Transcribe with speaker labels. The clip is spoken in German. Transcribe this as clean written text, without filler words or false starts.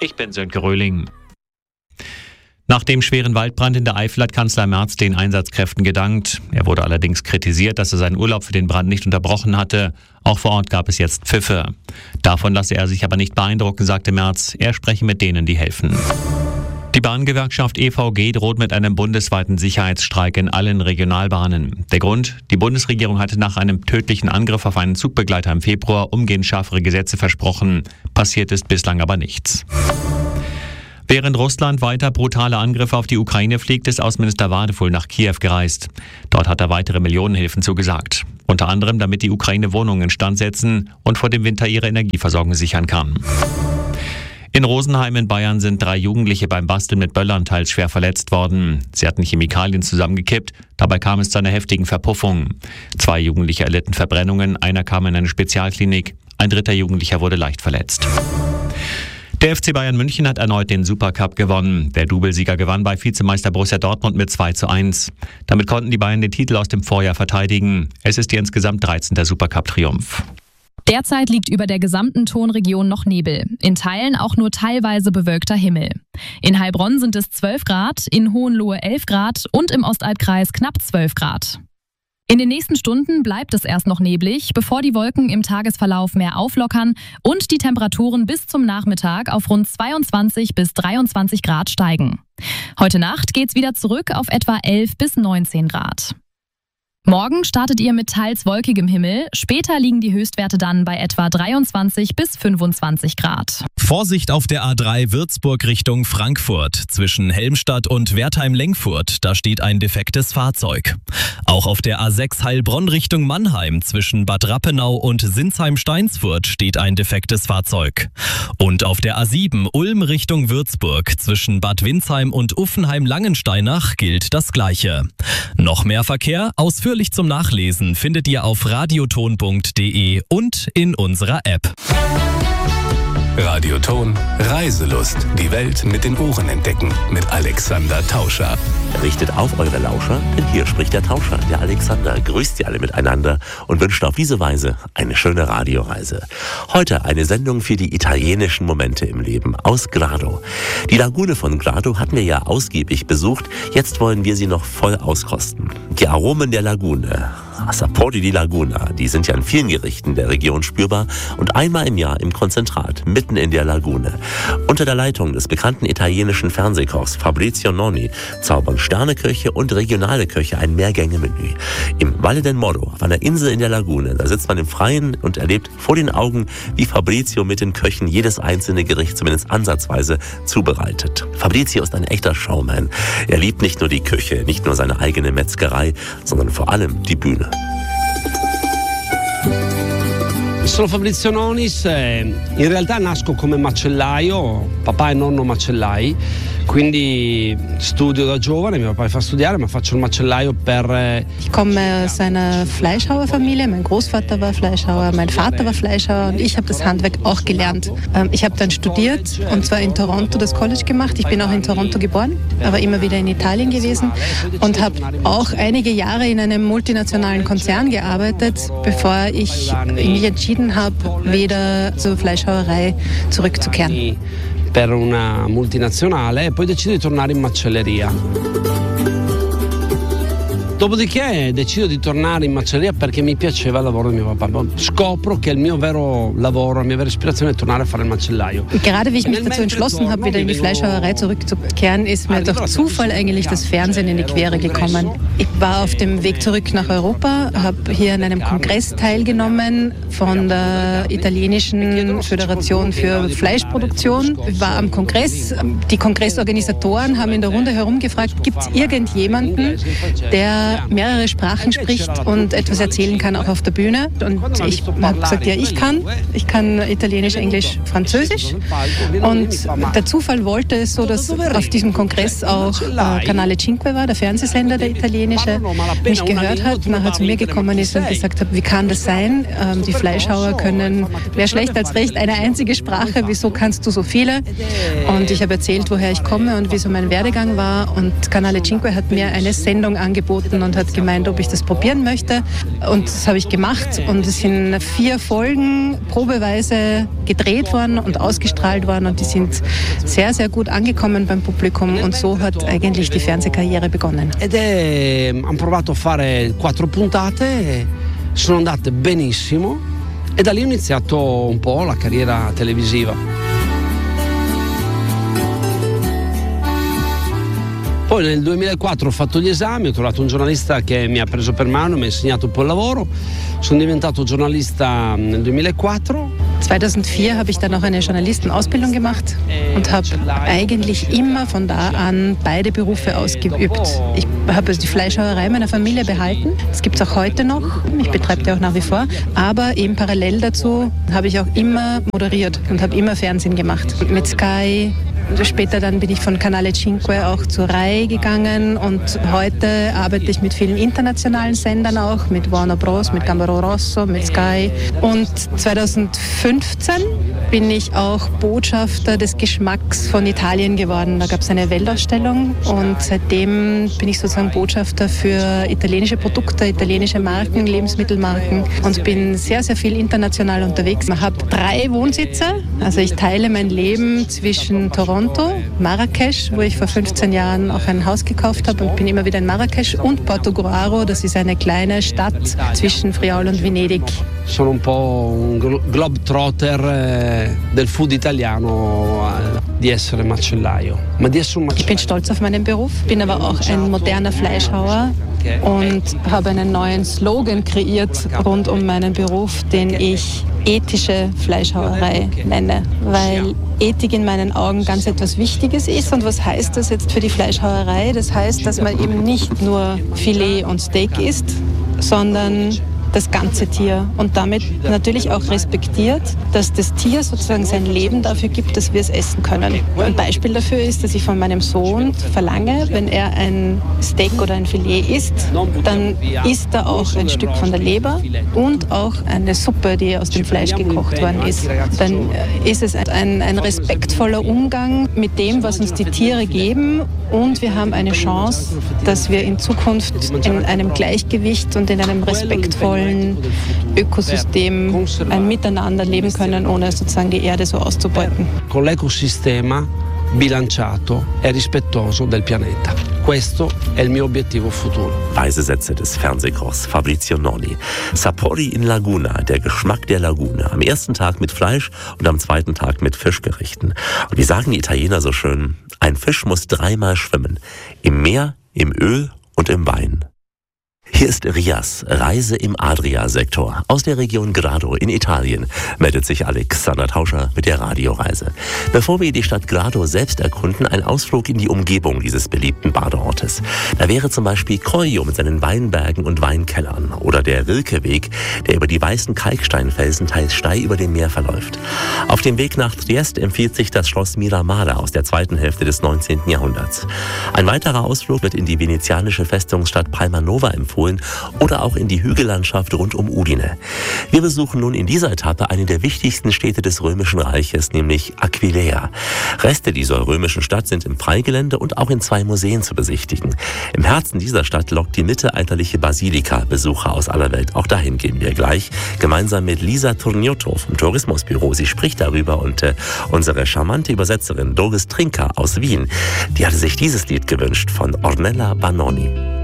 Speaker 1: Ich bin Sönke Röhling. Nach dem schweren Waldbrand in der Eifel hat Kanzler Merz den Einsatzkräften gedankt. Er wurde allerdings kritisiert, dass er seinen Urlaub für den Brand nicht unterbrochen hatte. Auch vor Ort gab es jetzt Pfiffe. Davon lasse er sich aber nicht beeindrucken, sagte Merz. Er spreche mit denen, die helfen. Die Bahngewerkschaft EVG droht mit einem bundesweiten Sicherheitsstreik in allen Regionalbahnen. Der Grund? Die Bundesregierung hatte nach einem tödlichen Angriff auf einen Zugbegleiter im Februar umgehend schärfere Gesetze versprochen. Passiert ist bislang aber nichts. Während Russland weiter brutale Angriffe auf die Ukraine fliegt, ist Außenminister Wadefull nach Kiew gereist. Dort hat er weitere Millionenhilfen zugesagt. Unter anderem, damit die Ukraine Wohnungen instand setzen und vor dem Winter ihre Energieversorgung sichern kann. In Rosenheim in Bayern sind 3 Jugendliche beim Basteln mit Böllern teils schwer verletzt worden. Sie hatten Chemikalien zusammengekippt, dabei kam es zu einer heftigen Verpuffung. 2 Jugendliche erlitten Verbrennungen, einer kam in eine Spezialklinik, ein 3. Jugendlicher wurde leicht verletzt. Der FC Bayern München hat erneut den Supercup gewonnen. Der Doublesieger gewann bei Vizemeister Borussia Dortmund mit 2:1. Damit konnten die Bayern den Titel aus dem Vorjahr verteidigen. Es ist ihr insgesamt 13. Supercup-Triumph.
Speaker 2: Derzeit liegt über der gesamten Tonregion noch Nebel, in Teilen auch nur teilweise bewölkter Himmel. In Heilbronn sind es 12 Grad, in Hohenlohe 11 Grad und im Ostalbkreis knapp 12 Grad. In den nächsten Stunden bleibt es erst noch neblig, bevor die Wolken im Tagesverlauf mehr auflockern und die Temperaturen bis zum Nachmittag auf rund 22 bis 23 Grad steigen. Heute Nacht geht's wieder zurück auf etwa 11 bis 19 Grad. Morgen startet ihr mit teils wolkigem Himmel, später liegen die Höchstwerte dann bei etwa 23 bis 25 Grad.
Speaker 3: Vorsicht auf der A3 Würzburg Richtung Frankfurt. Zwischen Helmstadt und Wertheim-Lengfurt, da steht ein defektes Fahrzeug. Auch auf der A6 Heilbronn Richtung Mannheim zwischen Bad Rappenau und Sinsheim-Steinsfurt steht ein defektes Fahrzeug. Und auf der A7 Ulm Richtung Würzburg zwischen Bad Windsheim und Uffenheim-Langensteinach gilt das Gleiche. Noch mehr Verkehr, ausführlich zum Nachlesen findet ihr auf radioton.de und in unserer App.
Speaker 4: Radioton Reiselust. Die Welt mit den Ohren entdecken. Mit Alexander Tauscher.
Speaker 5: Richtet auf eure Lauscher, denn hier spricht der Tauscher, der Alexander. Grüßt sie alle miteinander und wünscht auf diese Weise eine schöne Radioreise. Heute eine Sendung für die italienischen Momente im Leben aus Grado. Die Lagune von Grado hatten wir ja ausgiebig besucht. Jetzt wollen wir sie noch voll auskosten. Die Aromen der Lagune. Sapori di Laguna, die sind ja in vielen Gerichten der Region spürbar und einmal im Jahr im Konzentrat, mitten in der Lagune. Unter der Leitung des bekannten italienischen Fernsehkochs Fabrizio Nonni zaubern Sterneköche und regionale Köche ein Mehrgänge-Menü. Im Valle del Moro, auf einer Insel in der Lagune, da sitzt man im Freien und erlebt vor den Augen, wie Fabrizio mit den Köchen jedes einzelne Gericht zumindest ansatzweise zubereitet. Fabrizio ist ein echter Showman. Er liebt nicht nur die Küche, nicht nur seine eigene Metzgerei, sondern vor allem die Bühne.
Speaker 6: Sono Fabrizio Nonis, in realtà nasco come macellaio, papà e nonno macellai, quindi studio da giovane, mio papà fa studiare, ma faccio il macellaio per...
Speaker 7: Ich komme aus einer Fleischhauerfamilie, mein Großvater war Fleischhauer, mein Vater war Fleischhauer und ich habe das Handwerk auch gelernt. Ich habe dann studiert und zwar in Toronto das College gemacht. Ich bin auch in Toronto geboren, aber immer wieder in Italien gewesen und habe auch einige Jahre in einem multinationalen Konzern gearbeitet, bevor ich mich entschieden habe, wieder zur Fleischhauerei zurückzukehren.
Speaker 6: Per una multinazionale e poi decido di tornare in macelleria. Dopodiché decido di tornare in macelleria perché mi piaceva il lavoro di mio papà. Scopro che il mio vero lavoro, la mia vera ispirazione è tornare a fare il macellaio.
Speaker 7: Gerade wie ich mich dazu entschlossen habe, wieder in die Fleischhauerei zurückzukehren, ist mir durch Zufall eigentlich das Fernsehen in die Quere gekommen. Ich war auf dem Weg zurück nach Europa, habe hier an einem Kongress teilgenommen von der italienischen Föderation für Fleischproduktion. Ich war am Kongress. Die Kongressorganisatoren haben in der Runde herumgefragt, gibt es irgendjemanden, der mehrere Sprachen spricht und etwas erzählen kann, auch auf der Bühne. Und ich habe gesagt, ja, ich kann Italienisch, Englisch, Französisch. Und der Zufall wollte es so, dass auf diesem Kongress auch Canale 5 war, der Fernsehsender, der italienische, mich gehört hat, nachher zu mir gekommen ist und gesagt hat, wie kann das sein? Die Fleischhauer können, mehr schlecht als recht, eine einzige Sprache, wieso kannst du so viele? Und ich habe erzählt, woher ich komme und wieso mein Werdegang war. Und Canale 5 hat mir eine Sendung angeboten angesprochen und hat gemeint, ob ich das probieren möchte. Und das habe ich gemacht und es sind 4 Folgen probeweise gedreht worden und ausgestrahlt worden und die sind sehr, sehr gut angekommen beim Publikum und so hat eigentlich die Fernsehkarriere begonnen.
Speaker 6: Hanno provato a fare 4 puntate, sono andate benissimo e da lì ho iniziato un po' la carriera televisiva. Poi nel 2004 ho fatto gli esami, ho trovato un giornalista che mi ha preso per mano, mi ha insegnato un po' il lavoro, sono diventato giornalista nel 2004.
Speaker 7: 2004 habe ich dann auch eine Journalistenausbildung gemacht und habe eigentlich immer von da an beide Berufe ausgeübt. Ich habe also die Fleischhauerei meiner Familie behalten, das gibt es auch heute noch, ich betreibe die auch nach wie vor, aber eben parallel dazu habe ich auch immer moderiert und habe immer Fernsehen gemacht. Mit Sky. Später dann bin ich von Canale 5 auch zur Rai gegangen und heute arbeite ich mit vielen internationalen Sendern auch, mit Warner Bros., mit Gambaro Rosso, mit Sky. Und 2015 bin ich auch Botschafter des Geschmacks von Italien geworden. Da gab es eine Weltausstellung und seitdem bin ich sozusagen Botschafter für italienische Produkte, italienische Marken, Lebensmittelmarken und bin sehr, sehr viel international unterwegs. Ich habe 3 Wohnsitze, also ich teile mein Leben zwischen Toronto, Marrakesch, wo ich vor 15 Jahren auch ein Haus gekauft habe und bin immer wieder in Marrakesch und Portogruaro, das ist eine kleine Stadt zwischen Friaul und Venedig.
Speaker 6: Sono un po' un globetrotter del food italiano di essere macellaio. Ma di essere un macellaio.
Speaker 7: Ich bin stolz auf meinen Beruf, bin aber auch ein moderner Fleischhauer und habe einen neuen Slogan kreiert rund um meinen Beruf, den ich ethische Fleischhauerei nenne, weil Ethik in meinen Augen ganz etwas Wichtiges ist. Und was heißt das jetzt für die Fleischhauerei? Das heißt, dass man eben nicht nur Filet und Steak isst, sondern das ganze Tier und damit natürlich auch respektiert, dass das Tier sozusagen sein Leben dafür gibt, dass wir es essen können. Ein Beispiel dafür ist, dass ich von meinem Sohn verlange, wenn er ein Steak oder ein Filet isst, dann isst er auch ein Stück von der Leber und auch eine Suppe, die aus dem Fleisch gekocht worden ist. Dann ist es ein respektvoller Umgang mit dem, was uns die Tiere geben und wir haben eine Chance, dass wir in Zukunft in einem Gleichgewicht und in einem respektvollen Ökosystem ein Miteinander leben können, ohne sozusagen die Erde so auszubeuten.
Speaker 6: Con l'ecosistema bilanciato e rispettoso del pianeta. Questo è il mio obiettivo futuro.
Speaker 5: Weise Sätze des Fernsehkochs Fabrizio Nonni. Sapori in Laguna, der Geschmack der Lagune. Am ersten Tag mit Fleisch und am zweiten Tag mit Fischgerichten. Und wie sagen die Italiener so schön, ein Fisch muss 3-mal schwimmen. Im Meer, im Öl und im Wein. Hier ist Rias, Reise im Adria-Sektor. Aus der Region Grado in Italien meldet sich Alexander Tauscher mit der Radioreise. Bevor wir die Stadt Grado selbst erkunden, ein Ausflug in die Umgebung dieses beliebten Badeortes. Da wäre zum Beispiel Coio mit seinen Weinbergen und Weinkellern oder der Rilkeweg, der über die weißen Kalksteinfelsen teils steil über dem Meer verläuft. Auf dem Weg nach Triest empfiehlt sich das Schloss Miramare aus der zweiten Hälfte des 19. Jahrhunderts. Ein weiterer Ausflug wird in die venezianische Festungsstadt Palmanova empfohlen oder auch in die Hügellandschaft rund um Udine. Wir besuchen nun in dieser Etappe eine der wichtigsten Städte des Römischen Reiches, nämlich Aquileia. Reste dieser römischen Stadt sind im Freigelände und auch in 2 Museen zu besichtigen. Im Herzen dieser Stadt lockt die mittelalterliche Basilika Besucher aus aller Welt. Auch dahin gehen wir gleich, gemeinsam mit Lisa Turniotto vom Tourismusbüro. Sie spricht darüber und unsere charmante Übersetzerin Doris Trinker aus Wien, die hatte sich dieses Lied gewünscht von Ornella Banoni.